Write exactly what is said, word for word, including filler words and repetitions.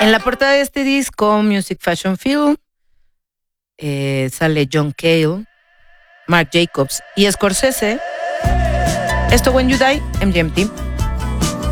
En la portada de este disco, Music Fashion Film, eh, sale John Cale, Marc Jacobs y Scorsese. Esto When You Die, M G M T.